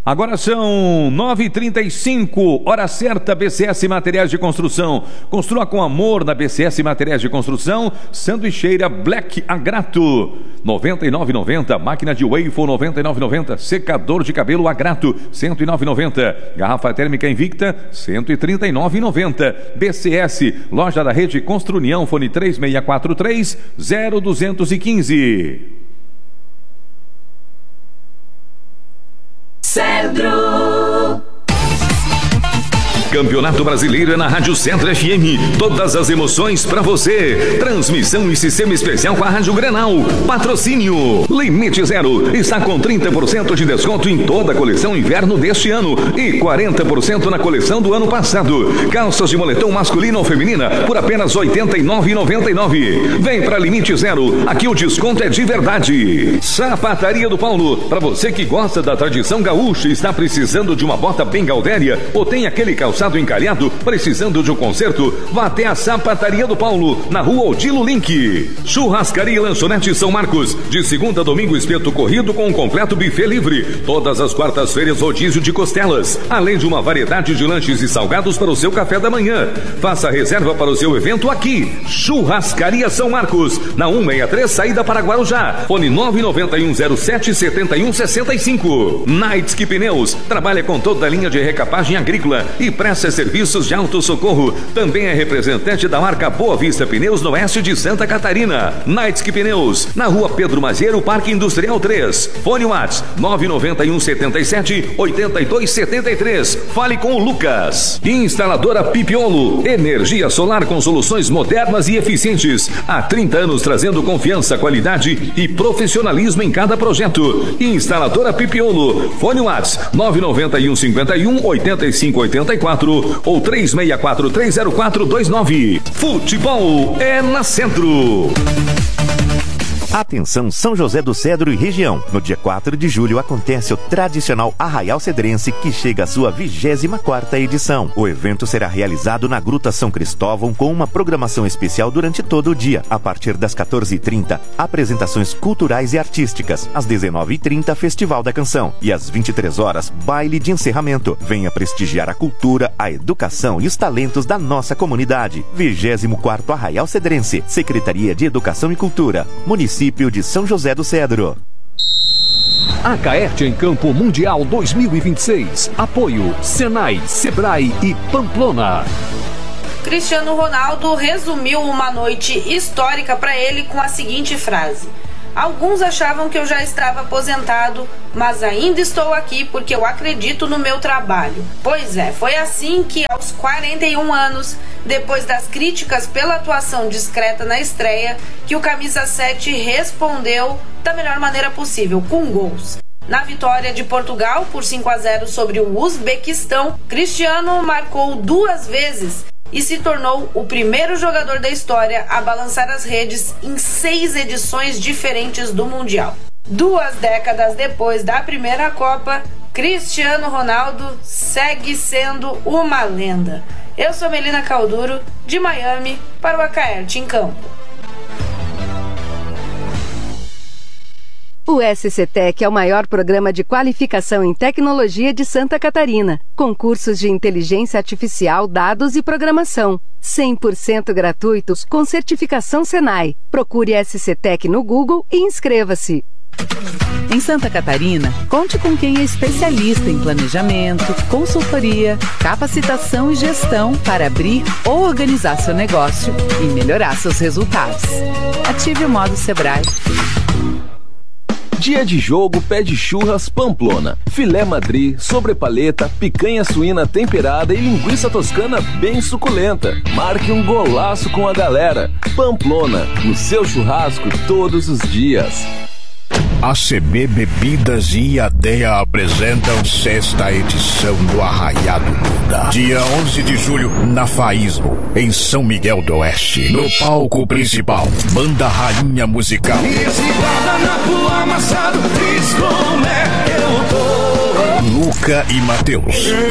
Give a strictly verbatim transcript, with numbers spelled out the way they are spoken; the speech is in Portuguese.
Agora são nove e trinta e cinco, hora certa, B C S Materiais de Construção. Construa com amor na B C S Materiais de Construção. Sanduicheira Black Agrato, noventa e nove reais e noventa centavos. Máquina de waffle, noventa e nove reais e noventa centavos. Secador de cabelo Agrato, cento e nove reais e noventa centavos. Garrafa térmica Invicta, cento e trinta e nove reais e noventa centavos. B C S, loja da rede Construnião, fone três seis quatro três, zero dois um cinco. Cedro. Campeonato Brasileiro é na Rádio Cedro F M. Todas as emoções pra você. Transmissão e sistema especial com a Rádio Grenal. Patrocínio Limite Zero está com trinta por cento de desconto em toda a coleção inverno deste ano e quarenta por cento na coleção do ano passado. Calças de moletom masculino ou feminina por apenas oitenta e nove reais e noventa e nove centavos. Vem pra Limite Zero. Aqui o desconto é de verdade. Sapataria do Paulo. Pra você que gosta da tradição gaúcha e está precisando de uma bota bem gaudéria ou tem aquele calçado encalhado, precisando de um conserto, vá até a Sapataria do Paulo, na rua Odilo Link. Churrascaria e Lanchonete São Marcos, de segunda a domingo, espeto corrido com um completo buffet livre. Todas as quartas-feiras, rodízio de costelas, além de uma variedade de lanches e salgados para o seu café da manhã. Faça reserva para o seu evento aqui. Churrascaria São Marcos, na cento e sessenta e três, saída para Guarujá. Fone nove nove um zero sete sete um seis cinco. Knightski Pneus, trabalha com toda a linha de recapagem agrícola e presta serviços de autossocorro. Também é representante da marca Boa Vista Pneus no oeste de Santa Catarina. Knightski Pneus, na rua Pedro Mazieiro, Parque Industrial três. Fone WhatsApp nove nove um sete sete oito dois sete três. Fale com o Lucas. Instaladora Pipiolo, energia solar com soluções modernas e eficientes. Há trinta anos trazendo confiança, qualidade e profissionalismo em cada projeto. Instaladora Pipiolo. Fone WhatsApp nove nove um cinco um oito cinco oito quatro ou três seis quatro três zero quatro dois nove. Futebol é na Centro. Atenção São José do Cedro e região. No dia quatro de julho acontece o tradicional Arraial Cedrense, que chega à sua vigésima quarta edição. O evento será realizado na Gruta São Cristóvão com uma programação especial durante todo o dia. A partir das quatorze e trinta, apresentações culturais e artísticas. Às dezenove e trinta, Festival da Canção. E às vinte e três horas, baile de encerramento. Venha prestigiar a cultura, a educação e os talentos da nossa comunidade. vigésimo quarto Arraial Cedrense. Secretaria de Educação e Cultura. Município de São José do Cedro. A Caerte em Campo Mundial dois mil e vinte e seis. Apoio Senai, Sebrae e Pamplona. Cristiano Ronaldo resumiu uma noite histórica para ele com a seguinte frase: alguns achavam que eu já estava aposentado, mas ainda estou aqui porque eu acredito no meu trabalho. Pois é, foi assim que aos quarenta e um anos, depois das críticas pela atuação discreta na estreia, que o camisa sete respondeu da melhor maneira possível, com gols. Na vitória de Portugal por cinco a zero sobre o Uzbequistão, Cristiano marcou duas vezes e se tornou o primeiro jogador da história a balançar as redes em seis edições diferentes do Mundial. Duas décadas depois da primeira Copa, Cristiano Ronaldo segue sendo uma lenda. Eu sou Melina Calduro, de Miami, para o Acaerte em Campo. O S C Tec é o maior programa de qualificação em tecnologia de Santa Catarina, com cursos de inteligência artificial, dados e programação. cem por cento gratuitos com certificação Senai. Procure S C Tec no Google e inscreva-se. Em Santa Catarina, conte com quem é especialista em planejamento, consultoria, capacitação e gestão para abrir ou organizar seu negócio e melhorar seus resultados. Ative o modo Sebrae. Dia de jogo pede churras Pamplona. Filé madri, sobrepaleta, picanha suína temperada e linguiça toscana bem suculenta. Marque um golaço com a galera. Pamplona, no seu churrasco todos os dias. A C B Bebidas e a D E A apresentam sexta edição do Arraiado Duda. Dia onze de julho, na Faísmo, em São Miguel do Oeste. No palco principal, Banda Rainha Musical. Luca e Matheus.